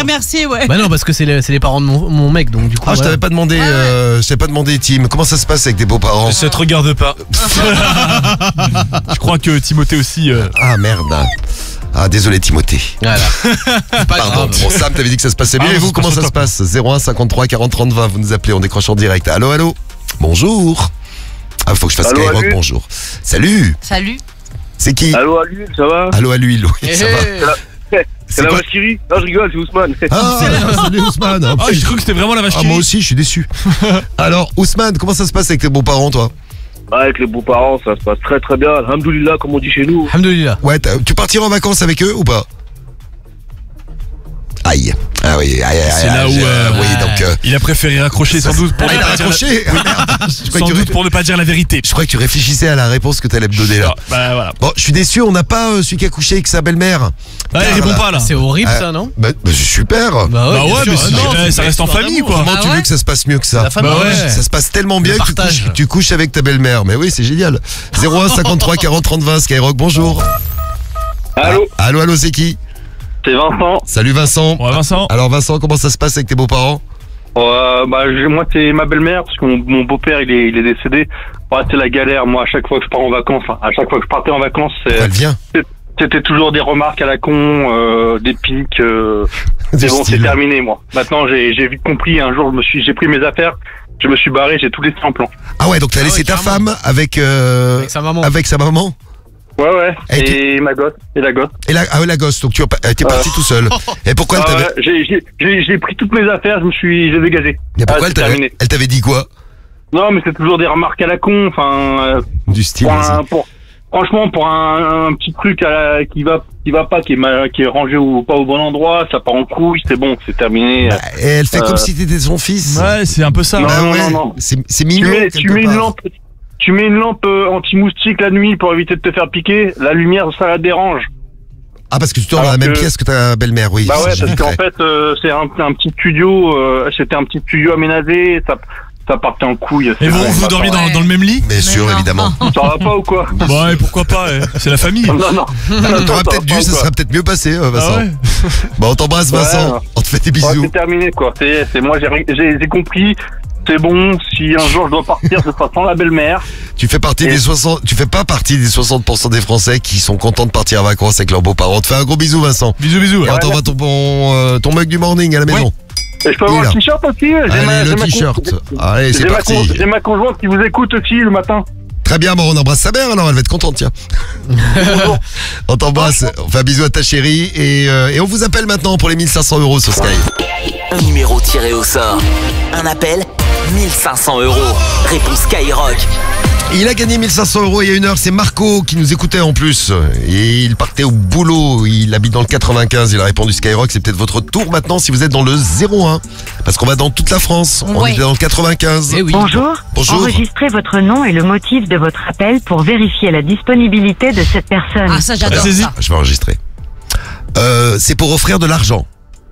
remercier, ouais. Bah non, parce que c'est les parents de mon mec, donc du coup. Ah, je t'avais pas demandé, Tim. Comment ça se passe avec tes beaux-parents? Ça te regarde pas. Je crois que Timothée aussi. Ah merde. Ah, désolé Timothée. Voilà. C'est pas Pardon. grave. Bon, Sam, t'avais dit que ça se passait bien. Ah, Et vous, ça comment se ça passe se passe? 01 53 40 30 20. Vous nous appelez, on décroche en direct. Allô, allô. Bonjour. Ah, faut que je fasse Allô, Skyrock. allô. Bonjour. Salut. Salut. C'est qui? Allô à lui, ça va? Allô à lui, Louis. Ça va? C'est la quoi? vache qui rit? Non, je rigole, c'est Ousmane. Ah, salut Ousmane. Ah, j'ai cru que c'était vraiment la vache Ah, qui moi rit. aussi, je suis déçu. Alors, Ousmane, comment ça se passe avec tes beaux-parents, toi? Avec les beaux-parents, ça se passe très très bien. Alhamdoulilah, comme on dit chez nous. Alhamdoulilah. Ouais, tu partiras en vacances avec eux ou pas? Aïe. Ah oui, aïe, aïe, C'est aïe, là où oui, donc. il a préféré raccrocher sans doute pour Ah, ne il a pas dire raccroché. Ah, merde. Je croyais sans que tu- doute pour ne pas dire la vérité. Je croyais que tu réfléchissais à la réponse que t'allais me donner là. Bah voilà. Bon, je suis déçu, on n'a pas celui qui a couché avec sa belle-mère. Ah, il répond pas là. C'est horrible ça, non? Bah, c'est super. Bah ouais, bien mais sûr. si, Non, c'est ça une reste en histoire famille d'amour. quoi. Comment Ah tu ouais veux que ça se passe mieux que ça? La famille. Bah ouais. Ça se passe tellement bien Le que partage. tu couches avec ta belle-mère. Mais oui, c'est génial. 01 53 40 30 20, Skyrock, bonjour. Allô, Allô, c'est qui? c'est Vincent. Salut Vincent. Ouais, Vincent. Alors Vincent, comment ça se passe avec tes beaux-parents? Moi, c'est ma belle-mère, parce que mon beau-père, il est décédé. Ouais, c'est la galère. Moi, à chaque fois que je pars en vacances, à chaque fois que je partais en vacances, Elle vient. c'était toujours des remarques à la con, des piques. C'est bon, c'est terminé, moi. Maintenant, j'ai vite compris. Un jour, j'ai pris mes affaires, je me suis barré, j'ai tout laissé en plan. Ah ouais, donc t'as laissé ta carrément. femme avec sa maman. avec sa maman? Ouais. Et Et ma gosse, et la gosse. Et la gosse, donc tu t'es parti tout seul. Et pourquoi elle t'avait J'ai pris toutes mes affaires, j'ai dégagé. Mais pourquoi c'est terminé. elle t'avait dit quoi? Non, mais c'est toujours des remarques à la con. Enfin, Du style. franchement, pour un petit truc qui va pas, qui est rangé pas au bon endroit, ça part en couille, c'est bon, c'est terminé. Et elle fait comme si t'étais son fils. Ouais, c'est un peu ça. Non, Bah non, ouais, non. c'est mignon. Tu mets une lampe anti-moustique la nuit pour éviter de te faire piquer. La lumière, ça la dérange. Ah, parce que tu dors dans la même pièce que ta belle-mère, oui. Bah ouais, j'ai parce vu qu'en très. fait, c'est un petit studio. C'était un petit studio aménagé. Ça partait en couille. Et vous dormiez dans le même lit? Bien sûr, non. évidemment. Ça va pas ou quoi? Bah et pourquoi pas, c'est la famille. Non. T'aurais peut-être dû, ça serait peut-être mieux passé, Vincent. Ah ouais. Bon, on t'embrasse, Vincent. Ouais. On te fait des Ouais, bisous. c'est terminé quoi. C'est moi j'ai compris. C'est bon. Si un jour je dois partir, ce sera sans la belle-mère. Tu fais partie des 60, tu fais pas partie des 60% des Français qui sont contents de partir en vacances avec leurs beaux-parents. On te fait un gros bisou, Vincent. Bisous. Et on t'envoie ton mug du morning à la maison. Et je peux avoir Il est un t-shirt aussi. Allez, le t-shirt. Allez, c'est parti. J'ai ma conjointe qui vous écoute aussi le matin. Très bien, bon, on embrasse sa mère alors, elle va être contente, tiens. On t'embrasse, on fait un bisou à ta chérie et on vous appelle maintenant pour les 1500 € sur Sky. Un numéro tiré au sort. Un appel, 1500 €. Réponse Skyrock. Il a gagné 1500 € il y a une heure, c'est Marco qui nous écoutait en plus. Et il partait au boulot, il habite dans le 95, il a répondu Skyrock, c'est peut-être votre tour maintenant si vous êtes dans le 01. Parce qu'on va dans toute la France, on Ouais. est dans le 95. Eh oui. Bonjour. Bonjour. Enregistrez votre nom et le motif de votre appel pour vérifier la disponibilité de cette personne. Ah, ça, j'adore Vas-y. ça. Je vais enregistrer. C'est pour offrir de l'argent.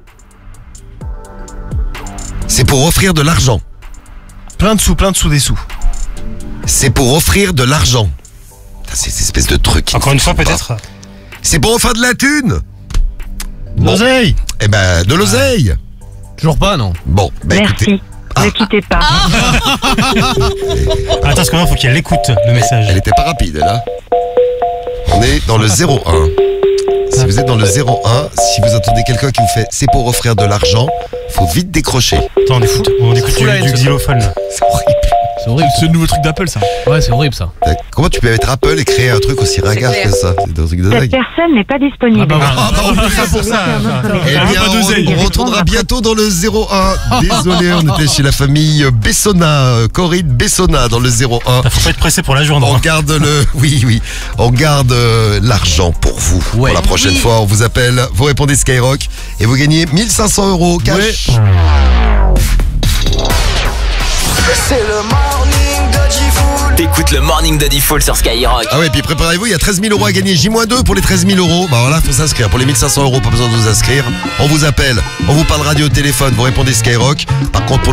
C'est pour offrir de l'argent. Plein de sous des sous. C'est pour offrir de l'argent. Putain, c'est cette espèce de truc. qui Encore ne une fois, fonctionne pas. peut-être. C'est pour offrir de la thune. Bon. L'oseille. Eh ben, de l'oseille. Toujours pas, non? Bon, bah écoutez. Merci. Ne quittez pas. Attends, parce que maintenant, faut qu'elle écoute le message. Elle était pas rapide, elle, hein. On est dans le 01. Si vous êtes dans le 01, si vous entendez quelqu'un qui vous fait c'est pour offrir de l'argent, faut vite décrocher. Attends, on écoute Full line, du ça. xylophone. là. C'est horrible. C'est horrible. C'est le nouveau truc d'Apple ça. Ouais, c'est horrible ça. Comment tu peux être Apple et créer un truc aussi ringard clair. que ça? C'est un truc de Cette dingue. personne n'est pas disponible. Ah bah voilà. Ah, bah, on peut faire pour ça. Eh Ah, bien, pas d'oseille. on retournera bientôt dans le 01. Désolé, on était chez la famille Bessona, Corinne Bessona dans le 01. Faut pas être pressé pour la journée. On garde oui, on garde l'argent pour vous. Ouais. Pour la prochaine Oui. fois, on vous appelle, vous répondez Skyrock et vous gagnez 1500 € cash. C'est le morning de Diffoul. T'écoutes le morning de Diffoul sur Skyrock. Ah ouais, puis préparez-vous, il y a 13 000 € à gagner. J-2 pour les 13 000 €. Bah voilà, faut s'inscrire. Pour les 1500 €, pas besoin de vous inscrire. On vous appelle, on vous parle radio au téléphone, vous répondez Skyrock. Par contre, pour